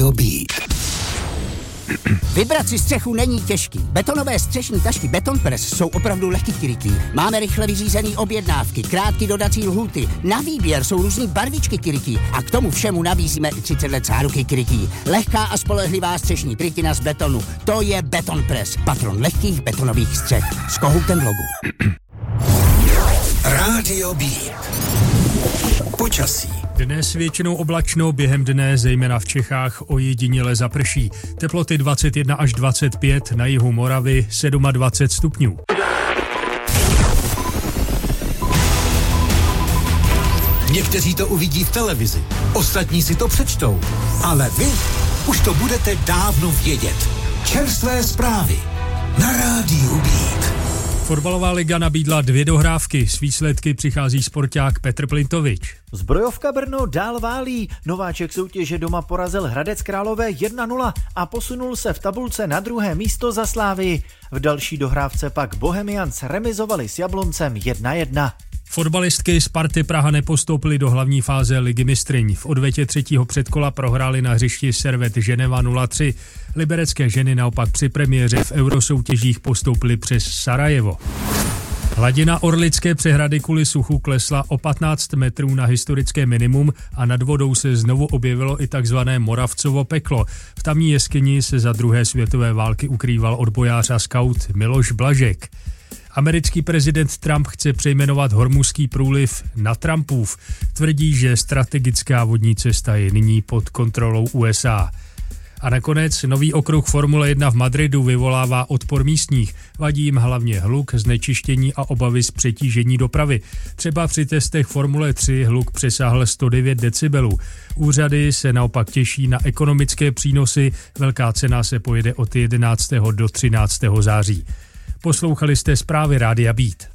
Rádio Beat. Vybrat si střechu není těžký. Betonové střešní tašky Beton Press jsou opravdu lehký. Máme rychle vyřízený objednávky, krátké dodací lhůty. Na výběr jsou různý barvičky krytí a k tomu všemu nabízíme i 30 let záruky krytí. Lehká a spolehlivá střešní krytina z betonu. To je Beton Press, patron lehkých betonových střech. S kohoutem v logu. Rádio Beat. Počasí. Dnes většinou oblačno, během dne, zejména v Čechách, ojediněle zaprší. Teploty 21 až 25, na jihu Moravy 27 stupňů. Někteří to uvidí v televizi, ostatní si to přečtou, ale vy už to budete dávno vědět. Čerstvé zprávy na Rádiu Beat. Fotbalová liga nabídla 2 dohrávky, s výsledky přichází sporták Petr Plintovič. Zbrojovka Brno dál válí, nováček soutěže doma porazil Hradec Králové 1-0 a posunul se v tabulce na 2. místo za Slávii. V další dohrávce pak Bohemians remizovali s Jabloncem 1-1. Fotbalistky Sparty Praha nepostoupily do hlavní fáze Ligy mistryň. V odvetě 3. předkola prohráli na hřišti Servet Ženeva 0-3. Liberecké ženy naopak při premiéře v eurosoutěžích postoupily přes Sarajevo. Hladina Orlické přehrady kvůli suchu klesla o 15 metrů na historické minimum a nad vodou se znovu objevilo i takzvané Moravcovo peklo. V tamní jeskyni se za druhé světové války ukrýval odbojář a skaut Miloš Blažek. Americký prezident Trump chce přejmenovat Hormuzský průliv na Trumpův. Tvrdí, že strategická vodní cesta je nyní pod kontrolou USA. A nakonec nový okruh Formule 1 v Madridu vyvolává odpor místních. Vadí jim hlavně hluk, znečištění a obavy z přetížení dopravy. Třeba při testech Formule 3 hluk přesáhl 109 decibelů. Úřady se naopak těší na ekonomické přínosy. Velká cena se pojede od 11. do 13. září. Poslouchali jste zprávy Rádia Beat.